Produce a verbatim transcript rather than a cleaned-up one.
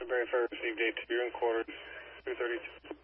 Bradbury Fair received A two in quarters, two thirty-two.